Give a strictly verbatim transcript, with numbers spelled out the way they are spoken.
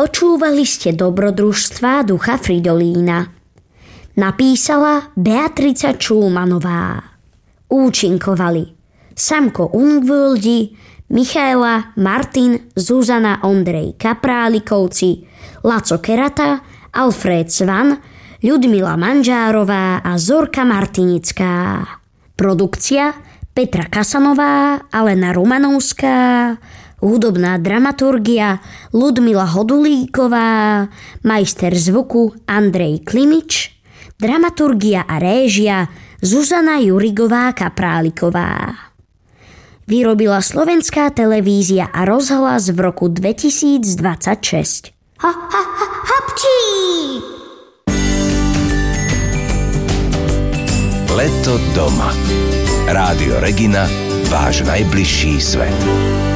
Počúvali ste Dobrodružstva ducha Fridolína. Napísala Beatrica Čulmanová. Účinkovali Samko Ungvöldi, Michaela, Martin, Zuzana, Ondrej Kaprálikovci, Laco Kerata, Alfred Svan, Ľudmila Manžárová a Zorka Martinická. Produkcia Petra Kasanová, Alena Romanovská, hudobná dramaturgia Ľudmila Hodulíková, majster zvuku Andrej Klimič, dramaturgia a réžia Zuzana Jurigová Kapráliková. Vyrobila Slovenská televízia a rozhlas v roku dvetisícdvadsaťšesť. Ha, ha, ha, hapčí! Leto doma. Rádio Regina, váš najbližší svet.